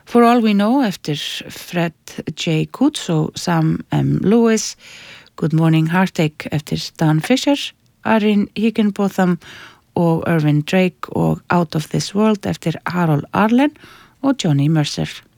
For All We Know eftir Fred J. Coots og Sam M. Lewis, Good Morning Heartache eftir Dan Fisher, Arin Higginbotham og Irvin Drake og Out of This World eftir Harold Arlen og Johnny Mercer.